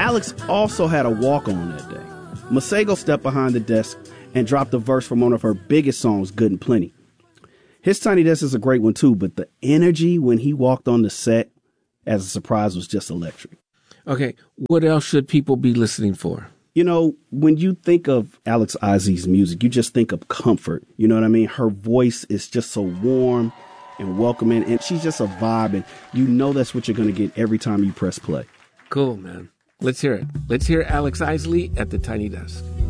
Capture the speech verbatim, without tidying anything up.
Alex also had a walk-on that day. Masego stepped behind the desk and dropped a verse from one of her biggest songs, Good and Plenty. His Tiny Desk is a great one too, but the energy when he walked on the set as a surprise was just electric. Okay, what else should people be listening for? You know, when you think of Alex Isley's music, you just think of comfort. You know what I mean? Her voice is just so warm and welcoming, and she's just a vibe, and you know that's what you're going to get every time you press play. Cool, man. Let's hear it. Let's hear Alex Isley at the Tiny Desk.